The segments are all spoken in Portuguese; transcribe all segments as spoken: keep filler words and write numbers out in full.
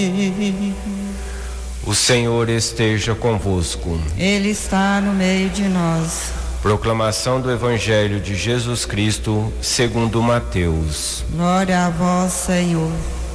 O Senhor esteja convosco. Ele está no meio de nós. Proclamação do Evangelho de Jesus Cristo segundo Mateus. Glória a vós, Senhor.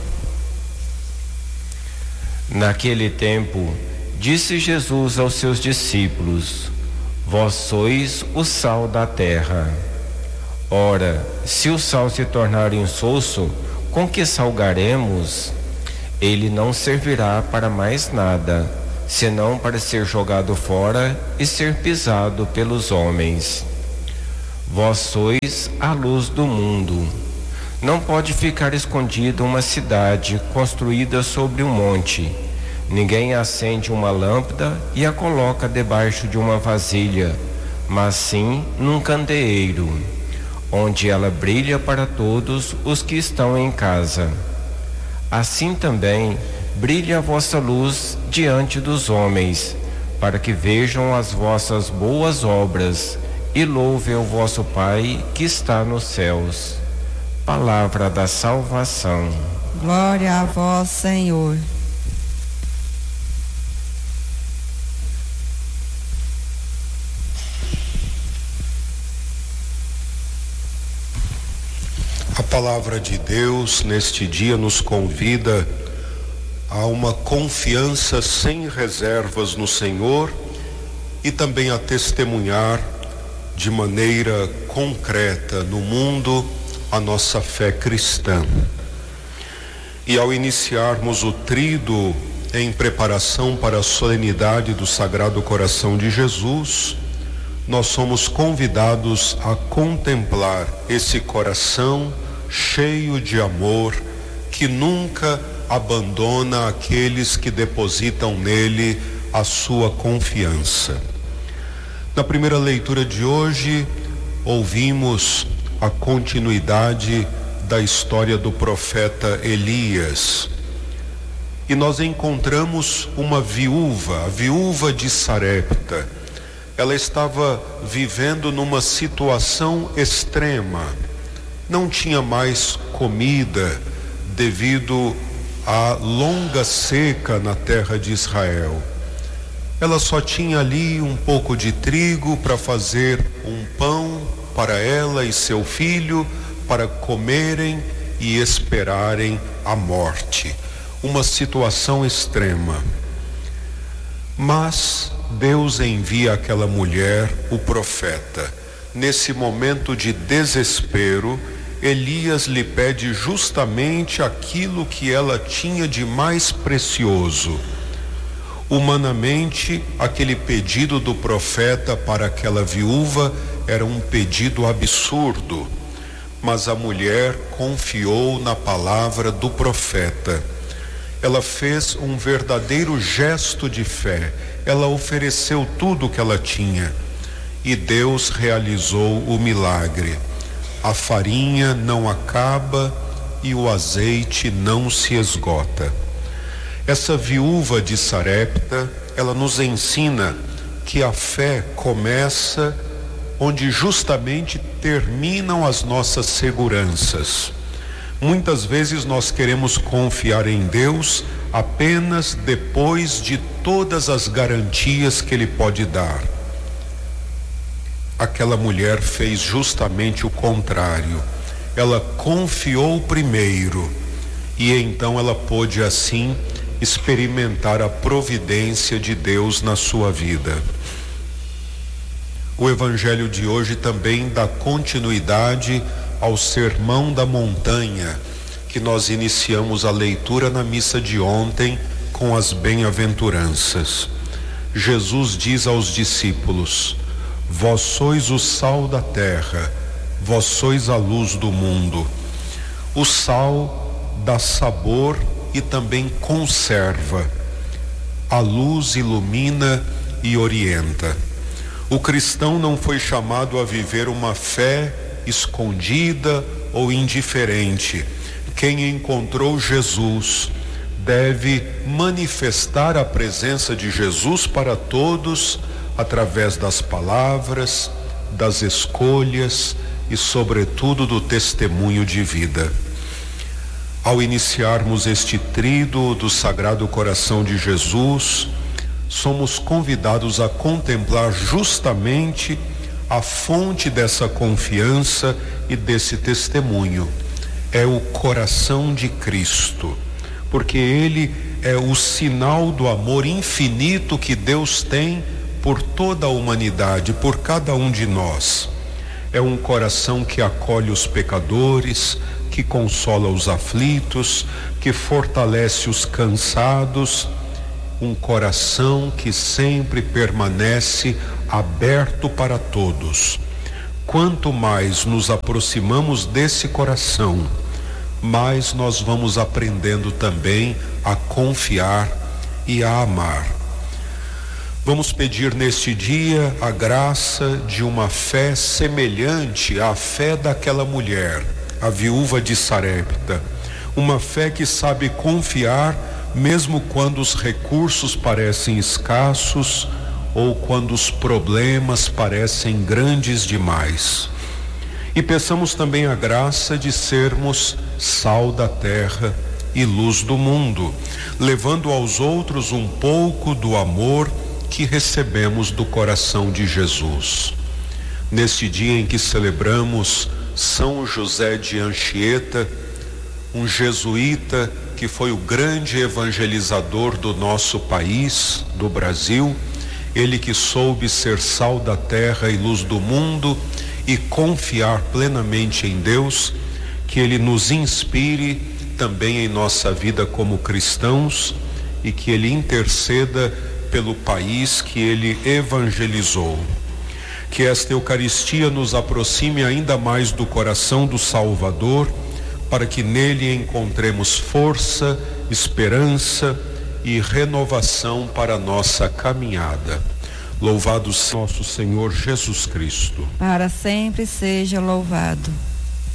Naquele tempo, disse Jesus aos seus discípulos: Vós sois o sal da terra. Ora, se o sal se tornar insosso, com que salgaremos? Ele não servirá para mais nada, senão para ser jogado fora e ser pisado pelos homens. Vós sois a luz do mundo. Não pode ficar escondida uma cidade construída sobre um monte. Ninguém acende uma lâmpada e a coloca debaixo de uma vasilha, mas sim num candeeiro, onde ela brilha para todos os que estão em casa. Assim também brilha a vossa luz diante dos homens, para que vejam as vossas boas obras e louvem o vosso Pai que está nos céus. Palavra da salvação. Glória a vós, Senhor. A palavra de Deus neste dia nos convida a uma confiança sem reservas no Senhor e também a testemunhar de maneira concreta no mundo a nossa fé cristã. E ao iniciarmos o tríduo em preparação para a solenidade do Sagrado Coração de Jesus, nós somos convidados a contemplar esse coração cheio de amor, que nunca abandona aqueles que depositam nele a sua confiança. Na primeira leitura de hoje, ouvimos a continuidade da história do profeta Elias. E nós encontramos uma viúva, a viúva de Sarepta. Ela estava vivendo numa situação extrema. Não tinha mais comida devido à longa seca na terra de Israel. Ela só tinha ali um pouco de trigo para fazer um pão para ela e seu filho, para comerem e esperarem a morte. Uma situação extrema. Mas Deus envia àquela mulher o profeta. Nesse momento de desespero, Elias lhe pede justamente aquilo que ela tinha de mais precioso. Humanamente, aquele pedido do profeta para aquela viúva era um pedido absurdo, mas a mulher confiou na palavra do profeta. Ela fez um verdadeiro gesto de fé. Ela ofereceu tudo o que ela tinha e Deus realizou o milagre. A farinha não acaba e o azeite não se esgota. Essa viúva de Sarepta, ela nos ensina que a fé começa onde justamente terminam as nossas seguranças. Muitas vezes nós queremos confiar em Deus apenas depois de todas as garantias que Ele pode dar. Aquela mulher fez justamente o contrário. Ela confiou primeiro e então ela pôde assim experimentar a providência de Deus na sua vida. O Evangelho de hoje também dá continuidade ao Sermão da Montanha, que nós iniciamos a leitura na missa de ontem com as bem-aventuranças. Jesus diz aos discípulos: Vós sois o sal da terra, vós sois a luz do mundo. O sal dá sabor e também conserva. A luz ilumina e orienta. O cristão não foi chamado a viver uma fé escondida ou indiferente. Quem encontrou Jesus deve manifestar a presença de Jesus para todos através das palavras, das escolhas e, sobretudo, do testemunho de vida. Ao iniciarmos este tríduo do Sagrado Coração de Jesus, somos convidados a contemplar justamente a fonte dessa confiança e desse testemunho. É o coração de Cristo, porque ele é o sinal do amor infinito que Deus tem por toda a humanidade, por cada um de nós. É um coração que acolhe os pecadores, que consola os aflitos, que fortalece os cansados, um coração que sempre permanece aberto para todos. Quanto mais nos aproximamos desse coração, mais nós vamos aprendendo também a confiar e a amar. Vamos pedir neste dia a graça de uma fé semelhante à fé daquela mulher, a viúva de Sarepta, uma fé que sabe confiar mesmo quando os recursos parecem escassos ou quando os problemas parecem grandes demais. E peçamos também a graça de sermos sal da terra e luz do mundo, levando aos outros um pouco do amor que recebemos do coração de Jesus. Neste dia em que celebramos São José de Anchieta, um jesuíta que foi o grande evangelizador do nosso país, do Brasil, ele que soube ser sal da terra e luz do mundo e confiar plenamente em Deus, que ele nos inspire também em nossa vida como cristãos e que ele interceda pelo país que ele evangelizou. Que esta Eucaristia nos aproxime ainda mais do coração do Salvador, para que nele encontremos força, esperança e renovação para a nossa caminhada. Louvado seja nosso Senhor Jesus Cristo. Para sempre seja louvado.